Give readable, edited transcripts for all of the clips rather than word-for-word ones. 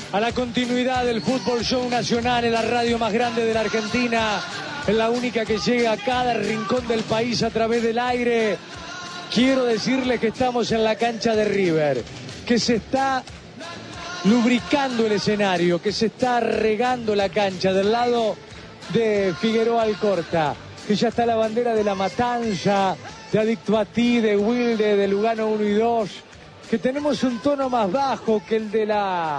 a la continuidad del Fútbol Show Nacional en la radio más grande de la Argentina, en la única que llega a cada rincón del país a través del aire. Quiero decirles que estamos en la cancha de River, que se está lubricando el escenario, que se está regando la cancha del lado de Figueroa Alcorta, que ya está la bandera de La Matanza, de Adicto a Ti, de Wilde, de Lugano 1 y 2, que tenemos un tono más bajo que el de la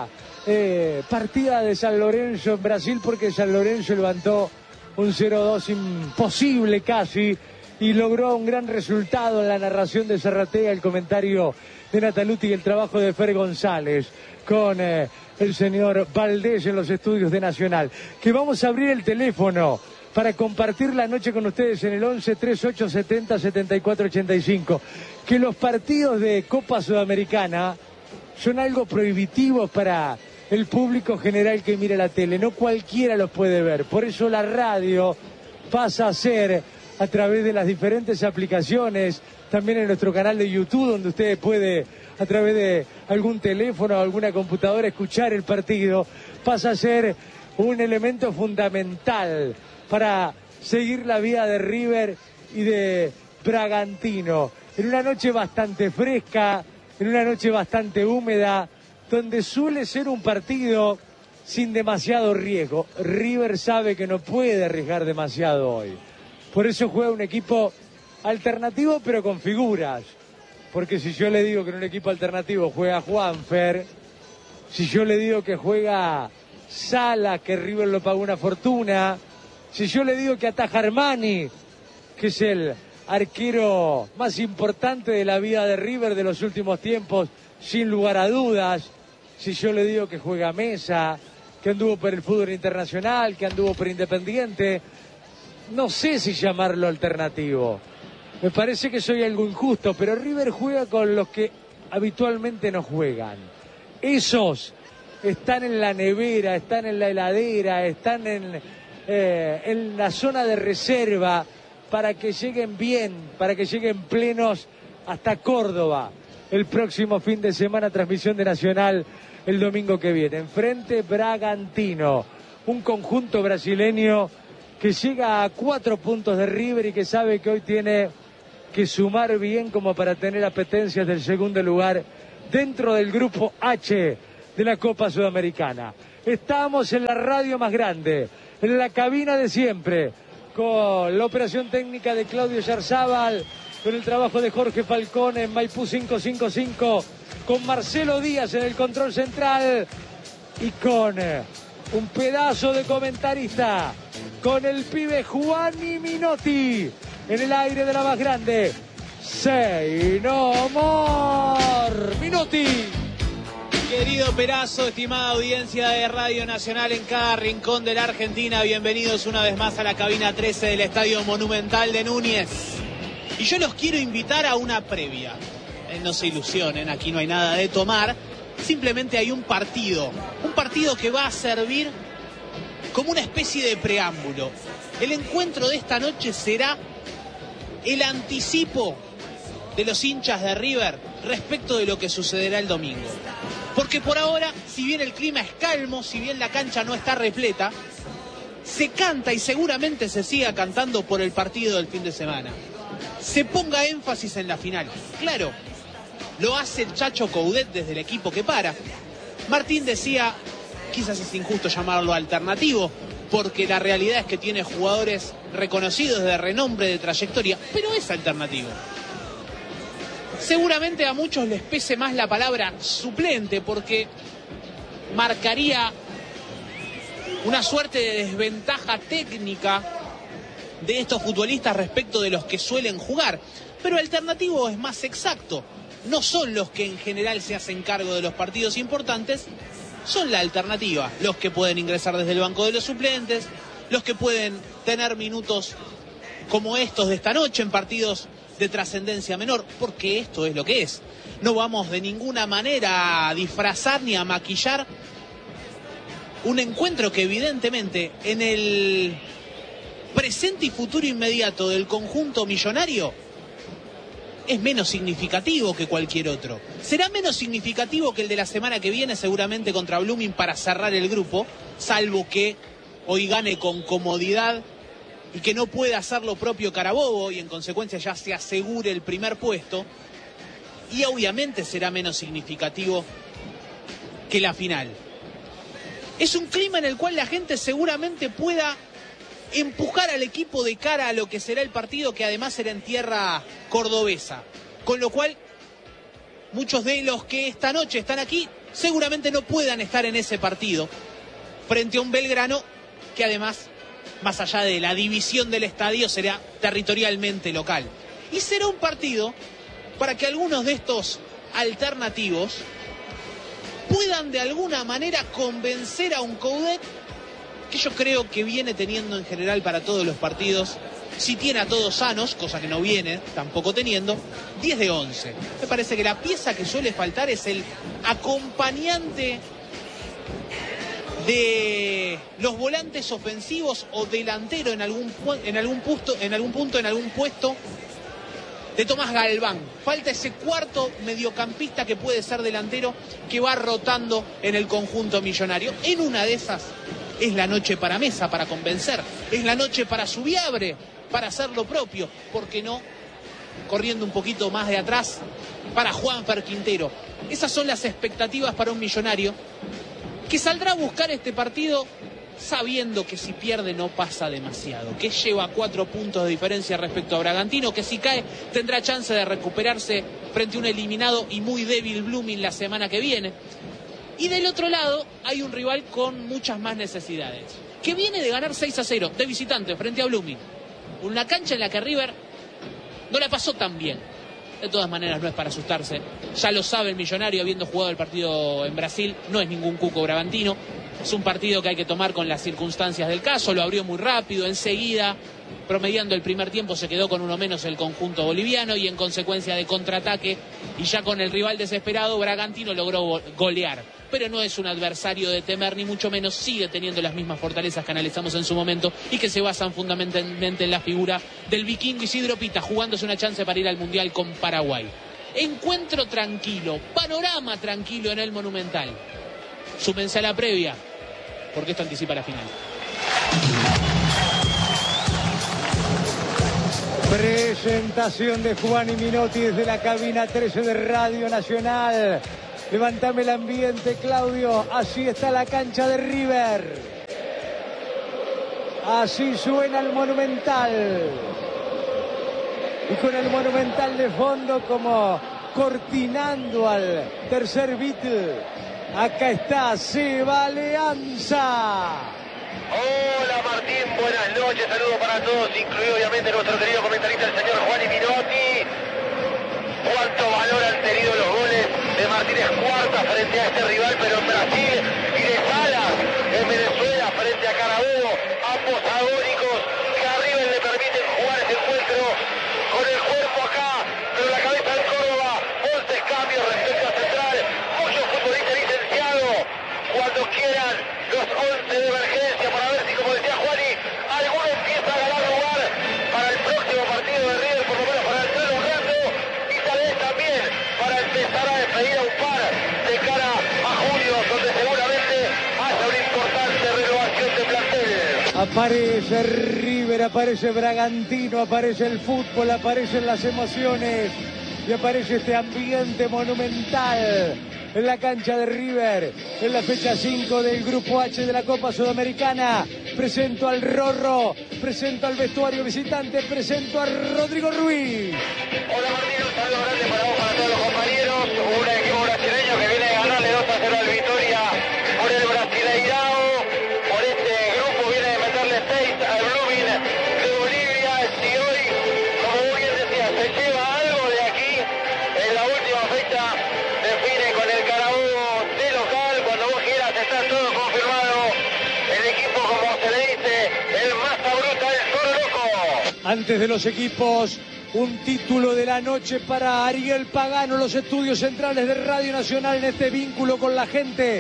partida de San Lorenzo en Brasil, porque San Lorenzo levantó un 0-2 imposible casi y logró un gran resultado en la narración de Zarratea, el comentario de Nataluti y el trabajo de Fer González con el señor Valdés en los estudios de Nacional. Que vamos a abrir el teléfono para compartir la noche con ustedes en el 11 38 70 74 85. Que los partidos de Copa Sudamericana son algo prohibitivos para el público general que mira la tele. No cualquiera los puede ver. Por eso la radio pasa a ser, a través de las diferentes aplicaciones, también en nuestro canal de YouTube, donde usted puede, a través de algún teléfono o alguna computadora, escuchar el partido, pasa a ser un elemento fundamental para seguir la vida de River y de Bragantino. En una noche bastante fresca, en una noche bastante húmeda, donde suele ser un partido sin demasiado riesgo. River sabe que no puede arriesgar demasiado hoy. Por eso juega un equipo alternativo, pero con figuras. Porque si yo le digo que en un equipo alternativo juega Juanfer, si yo le digo que juega Sala, que River lo pagó una fortuna, si yo le digo que ataja Armani, que es el arquero más importante de la vida de River de los últimos tiempos, sin lugar a dudas, si yo le digo que juega Mesa, que anduvo por el fútbol internacional, que anduvo por Independiente, no sé si llamarlo alternativo. Me parece que soy algo injusto, pero River juega con los que habitualmente no juegan. Esos están en la nevera, están en la heladera, están en la zona de reserva para que lleguen bien, para que lleguen plenos hasta Córdoba. El próximo fin de semana, transmisión de Nacional el domingo que viene. Enfrente Bragantino, un conjunto brasileño que llega a 4 puntos de River y que sabe que hoy tiene que sumar bien como para tener apetencias del segundo lugar dentro del grupo H de la Copa Sudamericana. Estamos en la radio más grande, en la cabina de siempre, con la operación técnica de Claudio Yarzábal, con el trabajo de Jorge Falcón en Maipú 555, con Marcelo Díaz en el control central y con un pedazo de comentarista, con el pibe Juani Minotti en el aire de la más grande. Say no more, Minotti. Querido Perazo, estimada audiencia de Radio Nacional en cada rincón de la Argentina, bienvenidos una vez más a la cabina 13 del Estadio Monumental de Núñez. Y yo los quiero invitar a una previa. No se ilusionen, aquí no hay nada de tomar, simplemente hay un partido que va a servir como una especie de preámbulo. El encuentro de esta noche será el anticipo de los hinchas de River respecto de lo que sucederá el domingo. Porque por ahora, si bien el clima es calmo, si bien la cancha no está repleta, se canta y seguramente se siga cantando por el partido del fin de semana. Se ponga énfasis en la final. Claro, lo hace el Chacho Coudet desde el equipo que para. Martín decía, quizás es injusto llamarlo alternativo, porque la realidad es que tiene jugadores reconocidos de renombre, de trayectoria, pero es alternativo. Seguramente a muchos les pese más la palabra suplente, porque marcaría una suerte de desventaja técnica de estos futbolistas respecto de los que suelen jugar. Pero alternativo es más exacto. No son los que en general se hacen cargo de los partidos importantes, son la alternativa. Los que pueden ingresar desde el banco de los suplentes, los que pueden tener minutos como estos de esta noche en partidos de trascendencia menor, porque esto es lo que es. No vamos de ninguna manera a disfrazar ni a maquillar un encuentro que evidentemente en el presente y futuro inmediato del conjunto millonario es menos significativo que cualquier otro. Será menos significativo que el de la semana que viene, seguramente contra Blooming, para cerrar el grupo, salvo que hoy gane con comodidad y que no pueda hacer lo propio Carabobo y en consecuencia ya se asegure el primer puesto. Y obviamente será menos significativo que la final. Es un clima en el cual la gente seguramente pueda empujar al equipo de cara a lo que será el partido, que además será en tierra cordobesa. Con lo cual, muchos de los que esta noche están aquí seguramente no puedan estar en ese partido frente a un Belgrano que además, más allá de la división del estadio, será territorialmente local. Y será un partido para que algunos de estos alternativos puedan de alguna manera convencer a un Coudet que yo creo que viene teniendo en general para todos los partidos, si tiene a todos sanos, cosa que no viene tampoco teniendo, 10 de 11. Me parece que la pieza que suele faltar es el acompañante de los volantes ofensivos o delantero en algún puesto de Tomás Galván. Falta ese cuarto mediocampista que puede ser delantero, que va rotando en el conjunto millonario. En una de esas es la noche para Mesa, para convencer. Es la noche para Subiabre, para hacer lo propio. ¿Por qué no? Corriendo un poquito más de atrás, para Juanfer Quintero. Esas son las expectativas para un Millonario que saldrá a buscar este partido sabiendo que si pierde no pasa demasiado, que lleva 4 puntos de diferencia respecto a Bragantino, que si cae tendrá chance de recuperarse frente a un eliminado y muy débil Blooming la semana que viene. Y del otro lado hay un rival con muchas más necesidades, que viene de ganar 6-0 de visitante frente a Blooming, una cancha en la que River no la pasó tan bien. De todas maneras no es para asustarse, ya lo sabe el Millonario habiendo jugado el partido en Brasil, no es ningún cuco bragantino, es un partido que hay que tomar con las circunstancias del caso. Lo abrió muy rápido, enseguida, promediando el primer tiempo, se quedó con uno menos el conjunto boliviano y en consecuencia de contraataque y ya con el rival desesperado, Bragantino logró golear. Pero no es un adversario de temer, ni mucho menos, sigue teniendo las mismas fortalezas que analizamos en su momento y que se basan fundamentalmente en la figura del vikingo Isidro Pita, jugándose una chance para ir al Mundial con Paraguay. Encuentro tranquilo, panorama tranquilo en el Monumental. Súmense a la previa, porque esto anticipa la final. Presentación de Juan y Minotti desde la cabina 13 de Radio Nacional. Levantame el ambiente, Claudio. Así está la cancha de River. Así suena el Monumental. Y con el Monumental de fondo como cortinando al tercer beat. Acá está Seba Alianza. Hola Martín, buenas noches, saludos para todos, incluido obviamente nuestro querido comentarista, el señor Juan y Minotti. Cuánto valor han tenido los goles de Martínez Cuarta frente a este rival, pero en Brasil, y de Salas en Venezuela frente a Carabobo, ambos agónicos que a River le permiten jugar ese encuentro con el cuerpo acá, pero la cabeza en Córdoba. 11 cambios respecto a Central, muchos futbolistas licenciados. Cuando quieran los 11 de emergencia para ver si, como decía Juani, alguno empieza a ganar lugar para el próximo partido de River, por lo menos para entrar un rato, y tal vez también para empezar a despedir a un par de cara a junio, donde seguramente haya una importante renovación de plantel. Aparece River, aparece Bragantino, aparece el fútbol, aparecen las emociones y aparece este ambiente monumental en la cancha de River, en la fecha 5 del Grupo H de la Copa Sudamericana. Presento al Rorro, presento al vestuario visitante, presento a Rodrigo Ruiz. Hola Martín, un saludo grande para vos, para todos los compañeros. Un equipo brasileño que viene a ganarle 2-0 al Vitória por el Brasileirao. Por este grupo viene de meterle 6 al Blooming de Bolivia. Si hoy, como vos bien decías, se lleva algo de aquí, en la última fecha define con el Carabobo de local. Cuando vos quieras está todo confirmado. El equipo, como se le dice, el Masa Bruta, el Toro Loco. Antes de los equipos, un título de la noche para Ariel Pagano, los estudios centrales de Radio Nacional en este vínculo con la gente,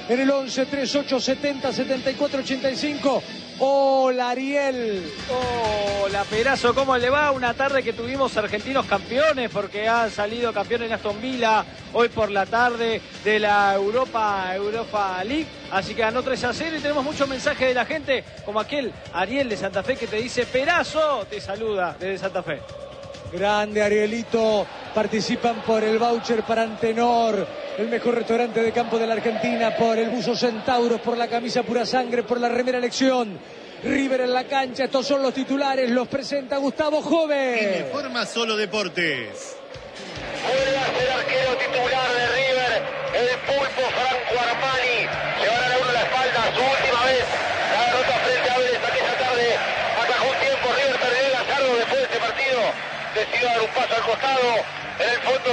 en el 11 38 70 74 85. Hola, Ariel. Hola, Perazo, ¿cómo le va? Una tarde que tuvimos argentinos campeones, porque han salido campeones en Aston Villa hoy por la tarde de la Europa League. Así que ganó 3-0 y tenemos muchos mensajes de la gente, como aquel Ariel de Santa Fe que te dice: Perazo, te saluda desde Santa Fe. Grande, Arielito. Participan por el voucher para Antenor, el mejor restaurante de campo de la Argentina, por el buzo Centauros, por la camisa Pura Sangre, por la remera Elección. River en la cancha, estos son los titulares, los presenta Gustavo Jove. Informa Solo Deportes. Vuelve a ser arquero titular de River, el pulpo Franco Armani. Se va a dar uno la espalda, su última vez. La derrota frente a Vélez aquella tarde. Atajó un tiempo, River perdió el Gallardo después de este partido. Decidió dar un paso al costado. En el fondo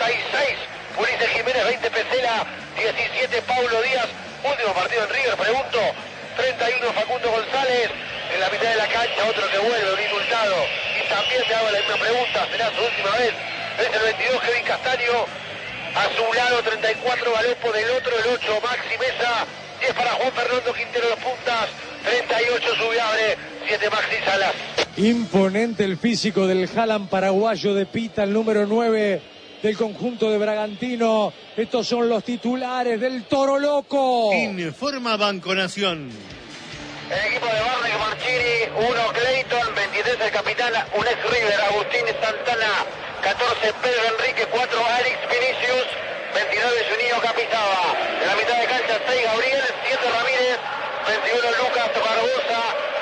36, Ulises Jiménez, 20 Pesela, 17 Paulo Díaz. Último partido en River, pregunto. 31 Facundo González. En la mitad de la cancha otro que vuelve, un indultado. Y también me hago la misma pregunta, ¿será su última vez? Es el 22 Kevin Castaño. A su lado 34 Galopo, del otro el 8 Maxi Mesa. 10 para Juan Fernando Quintero los puntas. 38 Subiabre, 7 Maxi Salas. Imponente el físico del Haaland paraguayo de Pita, el número 9 del conjunto de Bragantino. Estos son los titulares del Toro Loco. Informa Banco Nación. El equipo de Barney Marchini, 1 Clayton, 23 el capitán, un ex River, Agustín Santana, 14 Pedro Enrique, 4 Alex Vinicius, 29 Juninho Capitaba. En la mitad de cancha 6 Gabriel, 7 Ramírez, 21 Lucas Barbosa,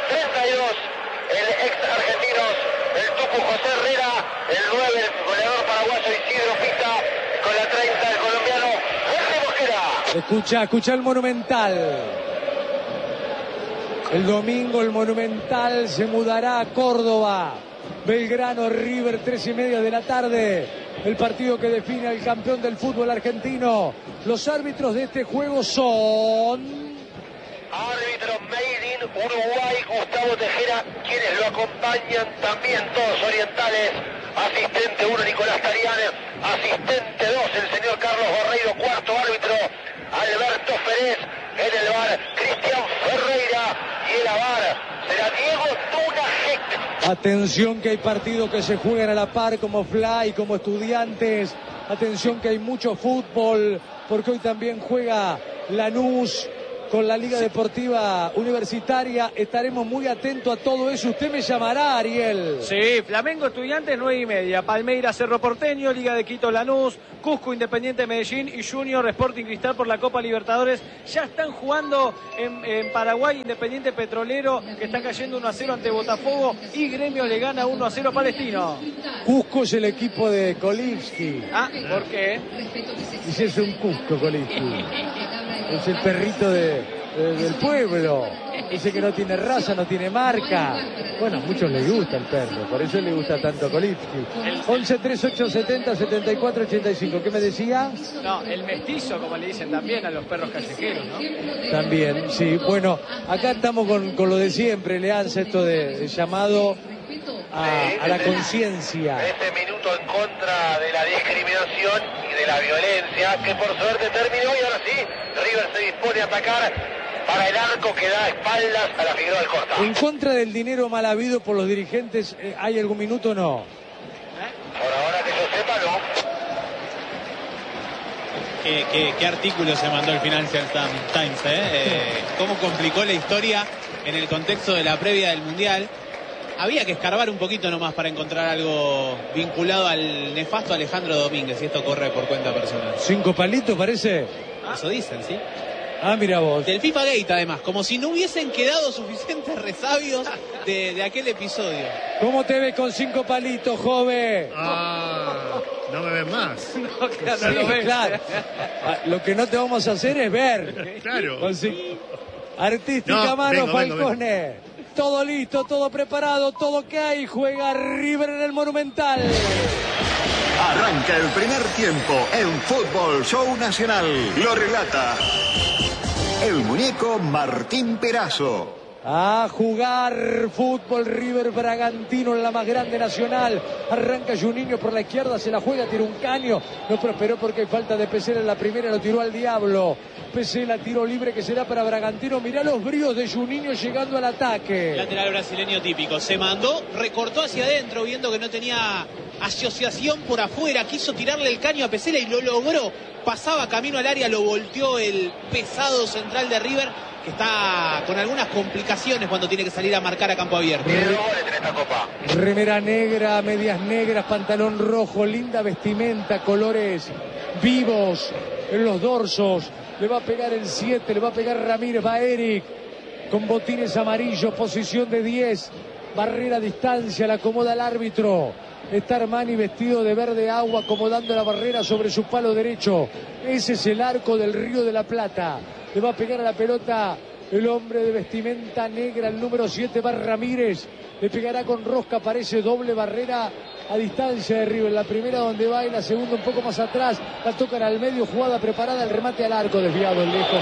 32 el ex argentinos, el Tucu José Herrera, el 9 el goleador paraguayo Isidro Pita, con la 30 el colombiano Jorge Mosquera. Escucha el Monumental. El domingo el Monumental se mudará a Córdoba. Belgrano River, 3:30 de la tarde. El partido que define al campeón del fútbol argentino. Los árbitros de este juego son... Árbitro Made in Uruguay, Gustavo Tejera, quienes lo acompañan también todos orientales. Asistente 1 Nicolás Tarián, asistente 2 el señor Carlos Barreiro, cuarto árbitro Alberto Ferez, en el VAR Cristian Ferreira y el VAR será Diego Tunajec. Atención que hay partidos que se juegan a la par, como Fly, como Estudiantes. Atención que hay mucho fútbol, porque hoy también juega Lanús con la Liga Deportiva Universitaria. Estaremos muy atentos a todo eso. Usted me llamará, Ariel. Sí, Flamengo Estudiantes 9:30, Palmeiras Cerro Porteño, Liga de Quito Lanús, Cusco Independiente Medellín y Junior Sporting Cristal por la Copa Libertadores. Ya están jugando en Paraguay Independiente Petrolero, que está cayendo 1-0 ante Botafogo, y Gremio le gana 1-0 a Palestino. Cusco es el equipo de Kolivsky. Ah, ¿por qué? Y si es un Cusco, Kolivsky. Es el perrito del pueblo. Dice que no tiene raza, no tiene marca. Bueno, a muchos les gusta el perro, por eso le gusta tanto a Kolivsky. 11 38 70 74 85. ¿Qué me decía? No, el mestizo, como le dicen también a los perros callejeros, ¿no? También, sí. Bueno, acá estamos con lo de siempre, Leanza, esto de llamado a la conciencia. Este minuto en contra de la discriminación y de la violencia, que por suerte terminó, y ahora sí, River se dispone a atacar para el arco que da espaldas a la Figueroa del Corta. En contra del dinero mal habido por los dirigentes, ¿hay algún minuto o no? Por ahora que yo sepa, no. ¿Qué artículo se mandó el Financial Times? ¿Cómo complicó la historia en el contexto de la previa del Mundial? Había que escarbar un poquito nomás para encontrar algo vinculado al nefasto Alejandro Domínguez, y esto corre por cuenta personal. 5 palitos, parece. Eso dicen, ¿sí? Ah, mira vos. Del FIFA Gate, además, como si no hubiesen quedado suficientes resabios de aquel episodio. ¿Cómo te ves con 5 palitos, joven? No me ven más. No, claro, no lo ves. Claro. Lo que no te vamos a hacer es ver. Claro. Artística No, mano, vengo. Falcone. Todo listo, todo preparado, todo que hay. Juega River en el Monumental. Arranca el primer tiempo en Fútbol Show Nacional. Lo relata el muñeco Martín Perazo. A jugar fútbol River Bragantino en la más grande nacional. Arranca Juninho por la izquierda, se la juega, tira un caño. No prosperó porque hay falta de Pesela en la primera, lo tiró al diablo. Pesela, tiro libre que será para Bragantino. Mirá los bríos de Juninho llegando al ataque. Lateral brasileño típico. Se mandó, recortó hacia adentro viendo que no tenía asociación por afuera. Quiso tirarle el caño a Pesela y lo logró. Pasaba camino al área, lo volteó el pesado central de River, que está con algunas complicaciones cuando tiene que salir a marcar a campo abierto. Tiene 2 goles en esta copa. Remera negra, medias negras, pantalón rojo, linda vestimenta, colores vivos en los dorsos. Le va a pegar el 7, le va a pegar Ramírez, va Eric con botines amarillos, posición de 10, barrera a distancia, la acomoda el árbitro. Está Armani vestido de verde agua, acomodando la barrera sobre su palo derecho. Ese es el arco del Río de la Plata. Le va a pegar a la pelota el hombre de vestimenta negra, el número 7 va Ramírez. Le pegará con rosca, parece doble barrera a distancia de River. La primera donde va y la segunda un poco más atrás. La tocan al medio, jugada preparada, el remate al arco. Desviado el lejos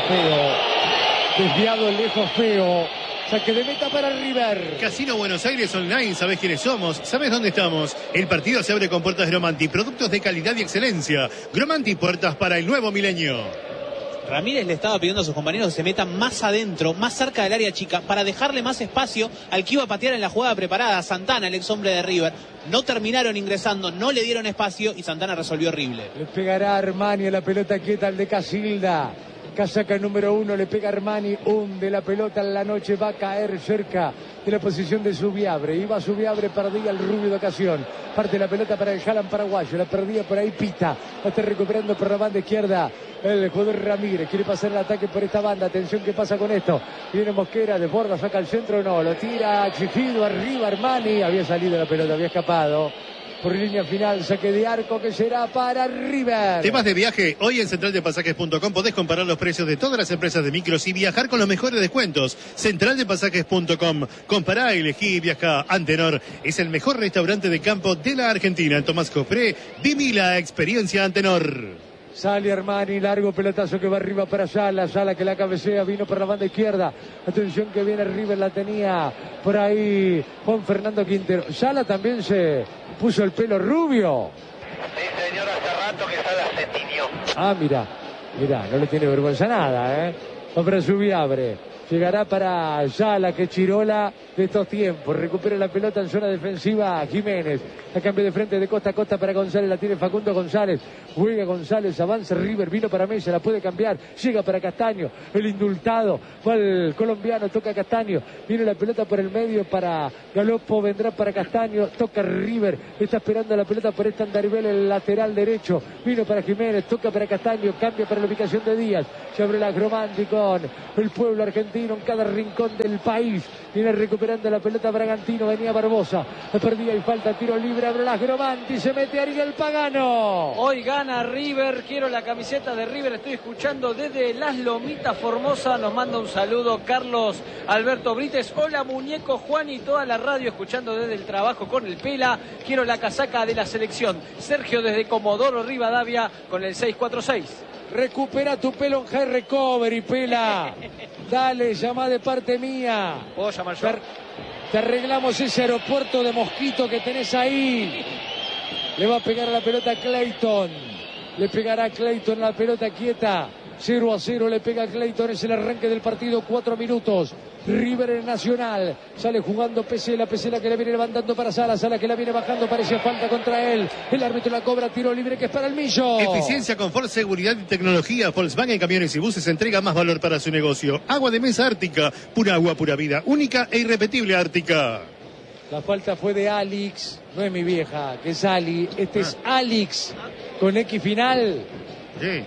feo. Desviado el lejos feo. Saque de meta para River. Casino Buenos Aires Online, ¿sabés quiénes somos? ¿Sabés dónde estamos? El partido se abre con puertas Gromanti, productos de calidad y excelencia. Gromanti, puertas para el nuevo milenio. Ramírez le estaba pidiendo a sus compañeros que se metan más adentro, más cerca del área chica, para dejarle más espacio al que iba a patear en la jugada preparada, Santana, el ex hombre de River. No terminaron ingresando, no le dieron espacio y Santana resolvió horrible. Le pegará Armani a la pelota quieta al de Casilda. Casaca número 1, le pega Armani, hunde la pelota en la noche, va a caer cerca de la posición de Subiabre. Iba Subiabre, perdía el rubio de ocasión. Parte la pelota para el Jalan paraguayo, la perdía por ahí Pita. La está recuperando por la banda izquierda el jugador Ramírez. Quiere pasar el ataque por esta banda. Atención, ¿qué pasa con esto? Viene Mosquera, desborda, saca el centro, no. Lo tira Chifido, arriba Armani. Había salido la pelota, había escapado. Por línea final, saque de arco que será para River. Temas de viaje. Hoy en centraldepasajes.com podés comparar los precios de todas las empresas de micros y viajar con los mejores descuentos. Centraldepasajes.com. Compará, elegí y viaja. Antenor es el mejor restaurante de campo de la Argentina. En Tomás Cofré, viví la experiencia Antenor. Sale Armani, largo pelotazo que va arriba para Sala. Sala que la cabecea, vino por la banda izquierda. Atención que viene River, la tenía por ahí Juan Fernando Quintero. Sala también se puso el pelo rubio. Sí, señor, hace rato que Sala se tiñó. Ah, mira, no le tiene vergüenza nada, ¿eh? Hombre Subiabre. Llegará para Sala, que Chirola de estos tiempos. Recupera la pelota en zona defensiva Jiménez. A cambio de frente de costa a costa para González. La tiene Facundo González. Juega González, avanza River. Vino para Mesa, la puede cambiar. Llega para Castaño. El indultado fue el colombiano. Toca Castaño. Viene la pelota por el medio para Galopo. Vendrá para Castaño. Toca River. Está esperando la pelota por Estandaribel, el lateral derecho. Vino para Jiménez. Toca para Castaño. Cambia para la ubicación de Díaz. Se abre la Gromanti con el pueblo argentino en cada rincón del país. Viene recuperando la pelota Bragantino. Venía Barbosa. La perdía y falta. Tiro libre. Abre las Gromanti. Se mete Ariel Pagano. Hoy gana River. Quiero la camiseta de River. Estoy escuchando desde Las Lomitas, Formosa. Nos manda un saludo Carlos Alberto Brites. Hola muñeco Juan y toda la radio escuchando desde el trabajo con el Pela. Quiero la casaca de la selección. Sergio desde Comodoro Rivadavia con el 646. Recupera tu pelo en High Recovery, Pela. Dale, llama de parte mía. ¿Puedo llamar yo? Te arreglamos ese aeropuerto de mosquito que tenés ahí. Le va a pegar a la pelota Clayton. Le pegará a Clayton la pelota quieta. 0-0 le pega a Clayton. Es el arranque del partido. 4 minutos. River en Nacional. Sale jugando Pesela. Pesela que le viene levantando para Sala. Sala que la viene bajando. Parece falta contra él. El árbitro la cobra. Tiro libre que es para el Millo. Eficiencia, confort, seguridad y tecnología. Volkswagen Camiones y Buses entrega más valor para su negocio. Agua de mesa Ártica. Pura agua, pura vida. Única e irrepetible Ártica. La falta fue de Alix. No es mi vieja, que es Ali. Este es Alix. Con X final. Sí.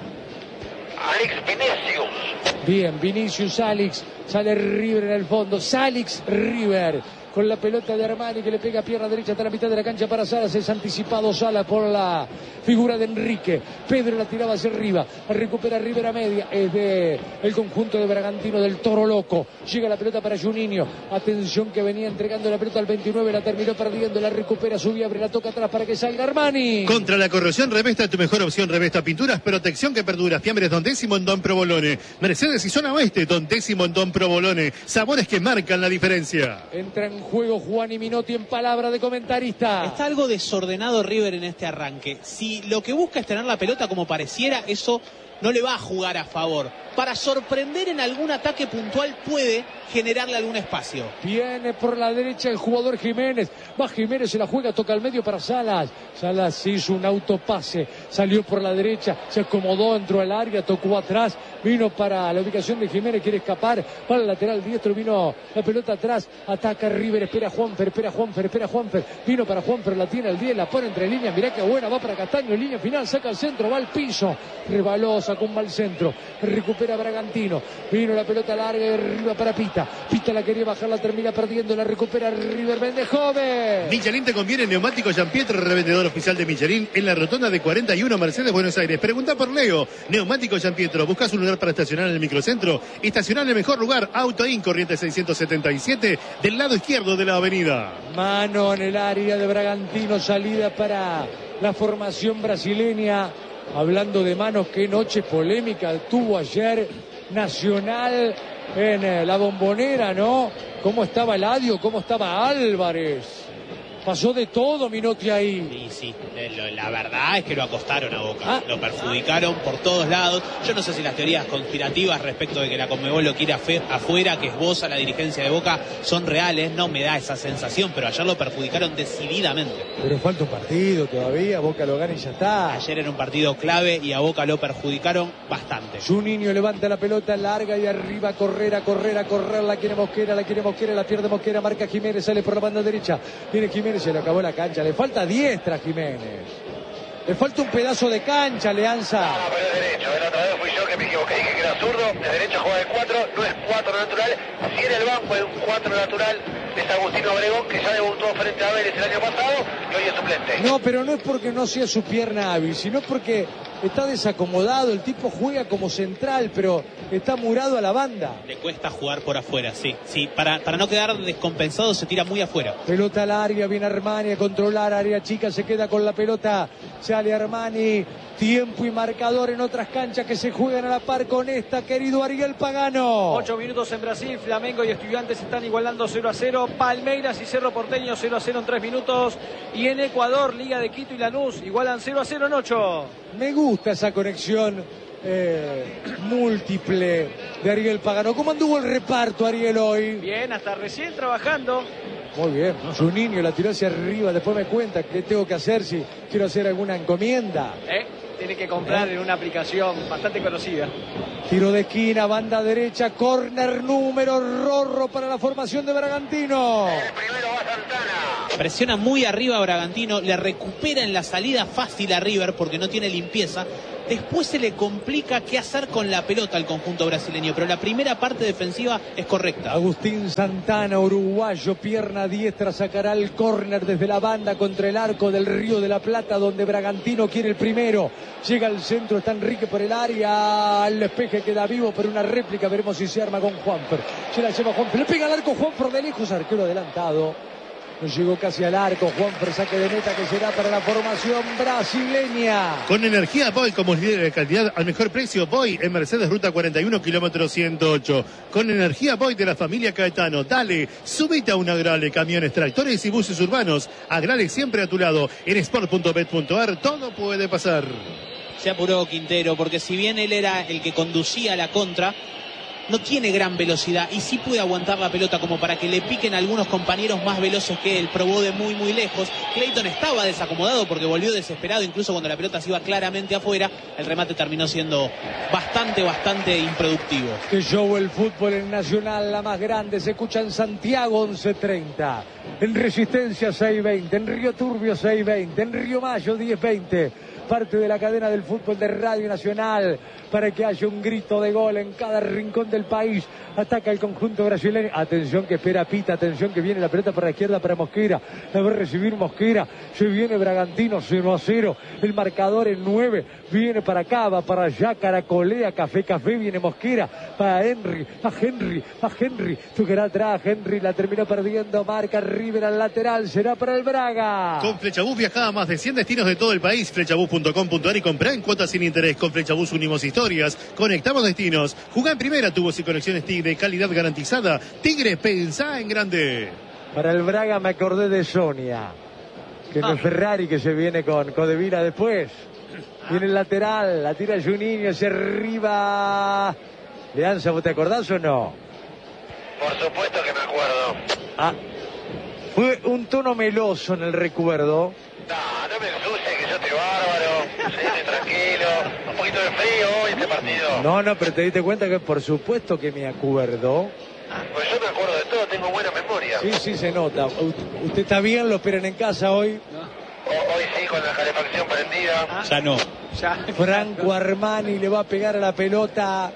Alex Vinicius. Bien, Vinicius, Alix. Sale River en el fondo. Salix River. con la pelota de Armani que le pega a pierna derecha hasta la mitad de la cancha para Salas. Es anticipado Salas por la figura de Enrique. Pedro la tiraba hacia arriba, recupera Rivera media, es de el conjunto de Bragantino del Toro Loco. Llega la pelota para Juninho, atención que venía entregando la pelota al 29, la terminó perdiendo, la recupera, subía, abre, la toca atrás para que salga Armani. Contra la corrosión, Revesta, tu mejor opción. Revesta Pinturas, protección que perdura. Fiambres Don Décimo en Don Provolone. Mercedes y Zona Oeste, Don Décimo en Don Provolone. Sabores que marcan la diferencia. Entra en juego Juani Minotti en palabra de comentarista. Está algo desordenado River en este arranque. Si lo que busca es tener la pelota como pareciera, eso no le va a jugar a favor. Para sorprender en algún ataque puntual puede generarle algún espacio. Viene por la derecha el jugador Jiménez. Va Jiménez, se la juega, toca al medio para Salas. Salas hizo un autopase, salió por la derecha, se acomodó, entró al área, tocó atrás, vino para la ubicación de Jiménez, quiere escapar, para el lateral diestro, vino la pelota atrás, ataca River, espera Juanfer, vino para Juanfer, la tiene al 10, la pone entre líneas, mirá qué buena, va para Castaño, en línea final, saca al centro, va al piso, rebaló, sacó un mal centro, recupera Bragantino, vino la pelota larga y arriba para Pita, Pita la quería bajar, la termina perdiendo, la recupera River, vende joven. Michelin te conviene, neumático Jean Pietro, revendedor oficial de Michelin en la rotonda de 41 Mercedes, Buenos Aires. Pregunta por Leo, neumático Jean Pietro, buscas un lugar para estacionar en el microcentro, estacionar en el mejor lugar, Auto In, Corrientes 677, del lado izquierdo de la avenida. Mano en el área de Bragantino, salida para la formación brasileña. Hablando de manos, qué noche polémica tuvo ayer Nacional en la Bombonera, ¿no? ¿Cómo estaba Eladio? ¿Cómo estaba Álvarez? Pasó de todo Minotti ahí. Sí, la verdad es que lo acostaron a Boca, lo perjudicaron por todos lados. Yo no sé si las teorías conspirativas respecto de que la Conmebol lo quiere afuera, que esboza la dirigencia de Boca, son reales, no me da esa sensación, pero ayer lo perjudicaron decididamente. Pero falta un partido todavía, Boca lo gana y ya está. Ayer era un partido clave y a Boca lo perjudicaron bastante. Juninho levanta la pelota larga y arriba, correr, la quiere Mosquera, la pierde Mosquera, marca Jiménez, sale por la banda derecha, viene Jiménez, se le acabó la cancha, le falta diestra Jiménez, le falta un pedazo de cancha, Leanza. No, pero es derecho, la otra vez fui yo que me equivoqué, dije que era zurdo, es derecho, juega de 4, no es 4 natural, si en el banco es un 4 natural, es Agustino Obregón, que ya debutó frente a Vélez el año pasado y hoy es suplente. No, pero no es porque no sea su pierna hábil, sino porque está desacomodado, el tipo juega como central, pero está murado a la banda. Le cuesta jugar por afuera, sí, para no quedar descompensado se tira muy afuera. Pelota al área, viene Armani a controlar, área chica, se queda con la pelota, sale Armani, tiempo y marcador en otras canchas que se juegan a la par con esta, querido Ariel Pagano. 8 minutos en Brasil, Flamengo y Estudiantes están igualando 0-0, Palmeiras y Cerro Porteño 0-0 en 3 minutos, y en Ecuador, Liga de Quito y Lanús igualan 0-0 en 8. Me gusta esa conexión múltiple de Ariel Pagano. ¿Cómo anduvo el reparto, Ariel, hoy? Bien, hasta recién trabajando. Muy bien, Juninho la tiró hacia arriba, después me cuenta qué tengo que hacer si quiero hacer alguna encomienda. Tiene que comprar en una aplicación bastante conocida. Tiro de esquina, banda derecha, córner número Rorro para la formación de Bragantino. El primero va Santana. Presiona muy arriba a Bragantino, le recupera en la salida fácil a River porque no tiene limpieza. Después se le complica qué hacer con la pelota al conjunto brasileño, pero la primera parte defensiva es correcta. Agustín Santana, uruguayo, pierna diestra, sacará el córner desde la banda contra el arco del Río de la Plata, donde Bragantino quiere el primero. Llega al centro, está Enrique por el área, el despeje queda vivo, pero una réplica, veremos si se arma con Juanfer. Se la lleva Juanfer, le pega al arco Juanfer de lejos, arquero adelantado. No llegó casi al arco, Juanfer, saque de meta que será para la formación brasileña. Con energía Boy como líder de calidad al mejor precio, Boy en Mercedes Ruta 41, kilómetro 108. Con energía Boy de la familia Caetano, dale, subite a un Agrale, camiones, tractores y buses urbanos. Agrale siempre a tu lado. En sport.bet.ar todo puede pasar. Se apuró Quintero porque si bien él era el que conducía la contra, no tiene gran velocidad y sí puede aguantar la pelota como para que le piquen algunos compañeros más veloces que él. Probó de muy lejos. Clayton estaba desacomodado porque volvió desesperado, incluso cuando la pelota se iba claramente afuera. El remate terminó siendo bastante improductivo. Que show el fútbol en Nacional, la más grande, se escucha en Santiago 11:30, en Resistencia 6:20, en Río Turbio 6:20, en Río Mayo 10:20. parte de la cadena del fútbol de Radio Nacional, para que haya un grito de gol en cada rincón del país. Ataca el conjunto brasileño. Atención que espera Pita, atención que viene la pelota para la izquierda para Mosquera. La va a recibir Mosquera. Se viene Bragantino 0-0. El marcador en 9. Viene para acá, va para allá, caracolea, café, viene Mosquera. Para Henry, a Henry. Tocará atrás, Henry la terminó perdiendo. Marca River al lateral, será para el Braga. Con Flechabús viajá a más de 100 destinos de todo el país. Flechabús.com.ar y comprá en cuotas sin interés. Con Flechabús unimos historias, conectamos destinos. Jugá en primera, tubos y conexiones TIG de calidad garantizada. Tigre, pensá en grande. Para el Braga me acordé de Sonia, que no es Ferrari, que se viene con Codevila después. Viene el lateral, la tira Juninho hacia arriba. Leanza, ¿vos te acordás o no? Por supuesto que me acuerdo. Fue un tono meloso en el recuerdo. No me ensucies, que yo estoy bárbaro. Sí, estoy tranquilo. Un poquito de frío hoy este partido. No, pero te diste cuenta que por supuesto que me acuerdo. Pues yo me acuerdo de todo, tengo buena memoria. Sí, se nota. ¿Usted está bien? ¿Lo esperan en casa hoy? Hoy sí, con la calefacción prendida. Ya no. Franco Armani le va a pegar a la pelota.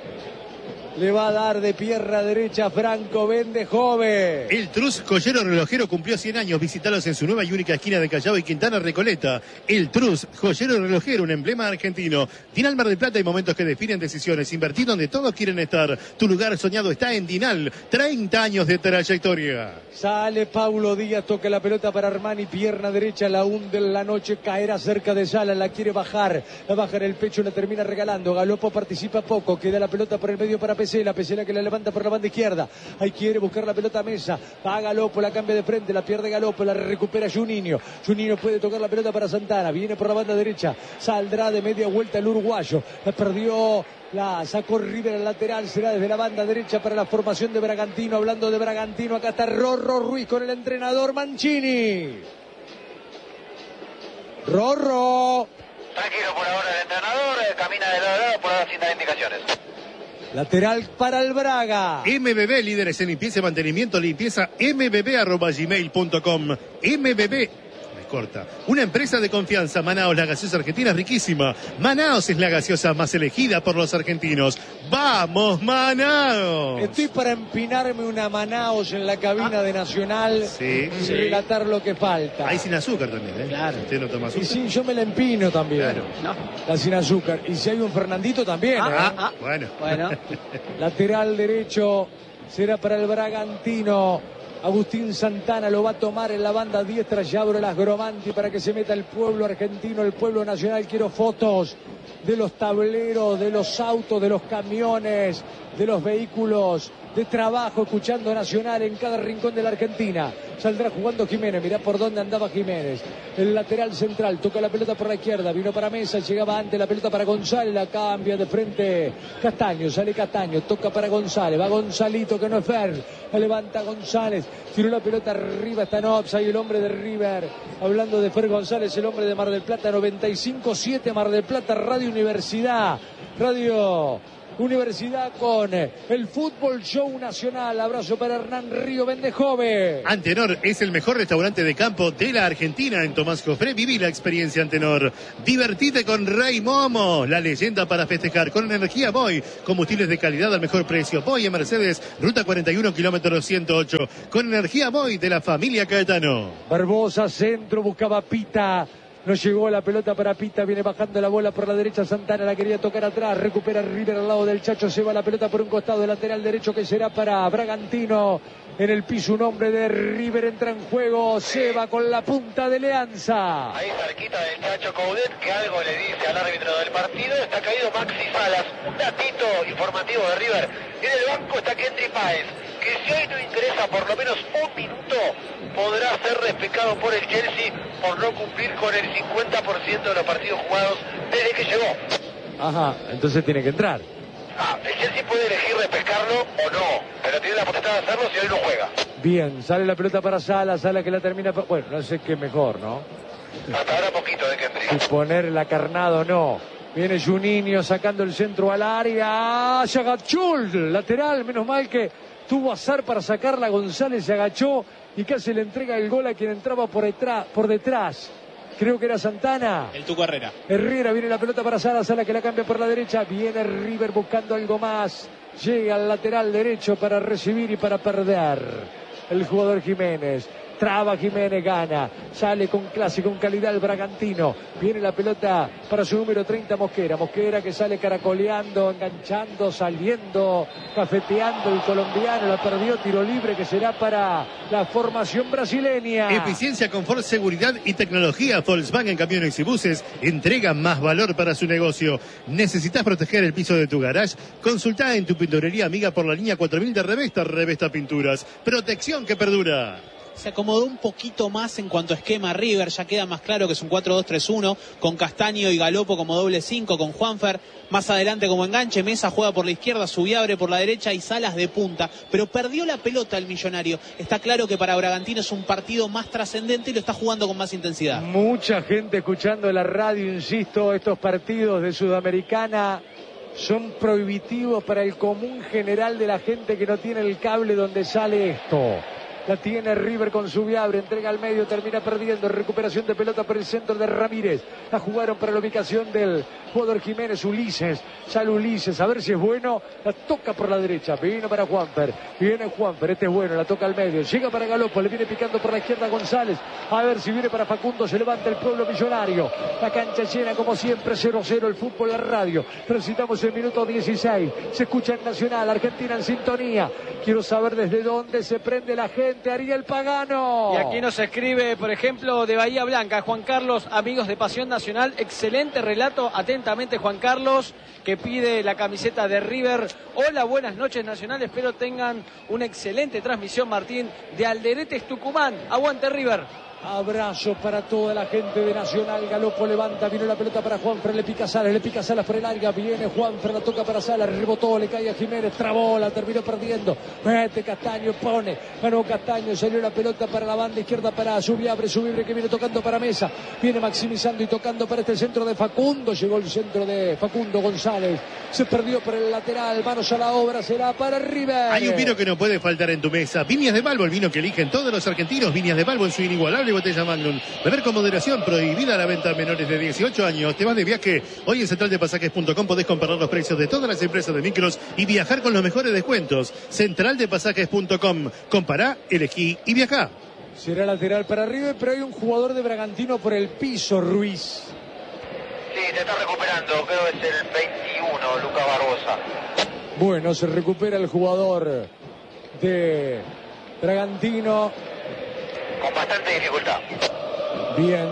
Le va a dar de pierna derecha Franco Vendejove. El Trus Joyero Relojero cumplió 100 años. Visítalos en su nueva y única esquina de Callao y Quintana Recoleta. El Trus Joyero Relojero, un emblema argentino. Dinal Mar del Plata y momentos que definen decisiones. Invertir donde todos quieren estar. Tu lugar soñado está en Dinal. 30 años de trayectoria. Sale Paulo Díaz, toca la pelota para Armani, pierna derecha, la hunde en la noche, caerá cerca de Sala, la quiere bajar, la baja en el pecho, la termina regalando. Galopo participa poco, queda la pelota por el medio para Pesela que la levanta por la banda izquierda. Ahí quiere buscar la pelota a Mesa, va a Galopo, la cambia de frente, la pierde Galopo, la recupera Juninho. Juninho puede tocar la pelota para Santana, viene por la banda derecha, saldrá de media vuelta el uruguayo, la perdió. La sacó River al lateral, será desde la banda derecha para la formación de Bragantino. Hablando de Bragantino, acá está Rorro Ruiz con el entrenador Mancini. Rorro. Tranquilo por ahora el entrenador, camina de lado a lado, por ahora sin dar indicaciones. Lateral para el Braga. MBB, líderes en limpieza y mantenimiento, limpieza mbb@gmail.com. MBB. Corta. Una empresa de confianza. Manaos, la gaseosa argentina es riquísima. Manaos es la gaseosa más elegida por los argentinos. ¡Vamos, Manaos! Estoy para empinarme una Manaos en la cabina de Nacional y relatar lo que falta. Hay sin azúcar también, ¿eh? Claro. Usted no toma azúcar. Y sí, yo me la empino también. Claro. No. La sin azúcar. Y si hay un Fernandito también, Bueno. Lateral derecho será para el Bragantino. Agustín Santana lo va a tomar en la banda diestra. Ya abro las Gromanti para que se meta el pueblo argentino, el pueblo nacional. Quiero fotos de los tableros, de los autos, de los camiones, de los vehículos de trabajo, escuchando Nacional en cada rincón de la Argentina. Saldrá jugando Jiménez, mirá por dónde andaba Jiménez. El lateral central, toca la pelota por la izquierda, vino para Mesa, llegaba antes la pelota para González, la cambia de frente Castaño, sale Castaño, toca para González, va Gonzalito que no es Fer, la levanta González, tiró la pelota arriba, está en offside el hombre de River. Hablando de Fer González, el hombre de Mar del Plata, 95.7 Mar del Plata, Radio Universidad con el Fútbol Show Nacional. Abrazo para Hernán Río Vendejove. Antenor es el mejor restaurante de campo de la Argentina. En Tomás Jofré viví la experiencia Antenor. Divertite con Rey Momo, la leyenda para festejar. Con energía Boy, combustibles de calidad al mejor precio. Boy en Mercedes, ruta 41, kilómetro 108. Con energía Boy de la familia Caetano. Barbosa, centro, buscaba Pita. No llegó la pelota para Pita, viene bajando la bola por la derecha, Santana la quería tocar atrás, recupera River al lado del Chacho, se va la pelota por un costado, lateral derecho que será para Bragantino. En el piso un hombre de River entra en juego, se va con la punta de Leanza. Ahí cerquita del Chacho Coudet, que algo le dice al árbitro del partido, está caído Maxi Salas. Un datito informativo de River. En el banco está Kendry Páez, que si hoy no ingresa por lo menos un minuto, podrá ser despejado por el Chelsea por no cumplir con el 50% de los partidos jugados desde que llegó. Ajá, entonces tiene que entrar. El Chelsea puede elegir repescarlo o no, pero tiene la potestad de hacerlo si hoy no juega. Bien, sale la pelota para Sala que la termina... Bueno, no sé qué mejor, ¿no? Hasta ahora poquito de Kendry. Si poner la carnada o no. Viene Juninho sacando el centro al área. Se agachó el lateral, menos mal que tuvo azar para sacarla. González se agachó y casi le entrega el gol a quien entraba por detrás. creo que era Santana. El Tuco Herrera. Herrera, viene la pelota para Sala, Sala que la cambia por la derecha, viene River buscando algo más, llega al lateral derecho para recibir y para perder. El jugador Jiménez, traba Jiménez, gana, sale con clase, con calidad el Bragantino, viene la pelota para su número 30 Mosquera, Mosquera que sale caracoleando, enganchando, saliendo, cafeteando el colombiano, la perdió, tiro libre que será para la formación brasileña. Eficiencia, confort, seguridad y tecnología. Volkswagen Camiones y Buses entrega más valor para su negocio. ¿Necesitas proteger el piso de tu garage? Consultá en tu pinturería amiga por la línea 4000 de Revesta, Revesta Pinturas. Protección que perdura. Se acomodó un poquito más en cuanto a esquema River, ya queda más claro que es un 4-2-3-1, con Castaño y Galopo como doble 5, con Juanfer más adelante como enganche, Mesa juega por la izquierda, Subiabre por la derecha y Salas de punta, pero perdió la pelota el Millonario. Está claro que para Bragantino es un partido más trascendente y lo está jugando con más intensidad. Mucha gente escuchando la radio, insisto, estos partidos de Sudamericana son prohibitivos para el común general de la gente que no tiene el cable donde sale esto. La tiene River con Subiabre, entrega al medio, termina perdiendo, recuperación de pelota por el centro de Ramírez. La jugaron para la ubicación del jugador Jiménez, Ulises, sale Ulises, a ver si es bueno, la toca por la derecha, vino para Juanfer, viene Juanfer, este es bueno, la toca al medio, llega para Galopo, le viene picando por la izquierda González, a ver si viene para Facundo, se levanta el pueblo millonario, la cancha llena como siempre, 0-0 el fútbol, la radio, transitamos el minuto 16, se escucha en Nacional, Argentina en sintonía, quiero saber desde dónde se prende la gente, Ariel Pagano. Y aquí nos escribe, por ejemplo, de Bahía Blanca, Juan Carlos, amigos de Pasión Nacional, excelente relato, atentamente Juan Carlos, que pide la camiseta de River. Hola, buenas noches Nacional, espero tengan una excelente transmisión, Martín, de Alderetes, Tucumán. Aguante River. Abrazo para toda la gente de Nacional. Galopo levanta, vino la pelota para Juanfer, le pica Salas por el área, viene Juanfer, la toca para Salas, rebotó, le cae a Jiménez, trabó, la terminó perdiendo, mete Castaño, pone, ganó Castaño, salió la pelota para la banda izquierda para Subiabre que viene tocando para Mesa, viene maximizando y tocando para este centro de Facundo, llegó el centro de Facundo González, se perdió por el lateral, manos a la obra, será para River. Hay un vino que no puede faltar en tu mesa, Viñas de Balbo, el vino que eligen todos los argentinos, Viñas de Balbo en su inigualable botella Magnum. Beber con moderación, prohibida la venta a menores de 18 años. Te vas de viaje. Hoy en centraldepasajes.com podés comparar los precios de todas las empresas de micros y viajar con los mejores descuentos. Centraldepasajes.com. Compará, elegí y viajá. Será lateral para River, pero hay un jugador de Bragantino por el piso, Ruiz. Sí, se está recuperando, creo que es el 21, Lucas Barbosa. Bueno, se recupera el jugador de Bragantino. Con bastante dificultad. Bien.